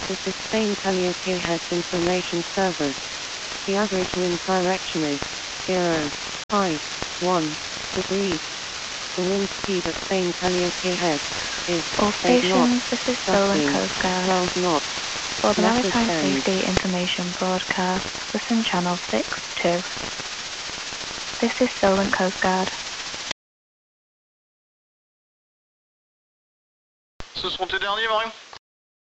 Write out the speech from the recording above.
This is Spain Calliope Heads Information Service. The average wind direction is 0.1 degrees. The wind speed at Spain Calliope Head is All 8 stations, knots, this is Solent gusting Coast Guard. 12 knots. For the Message Maritime send. Safety Information Broadcast, listen channel 6-2. This is Solent Coast Guard. Ce seront tes derniers, Marion?